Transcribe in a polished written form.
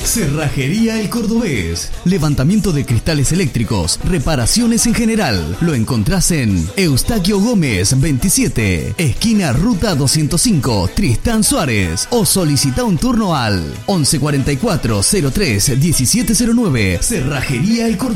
Cerrajería El Cordobés. Levantamiento de cristales eléctricos, reparaciones en general. Lo encontrás en Eustaquio Gómez 27, esquina Ruta 205, Tristán Suárez. O solicita un turno al 1144 03 1709. Cerrajería El Cordobés.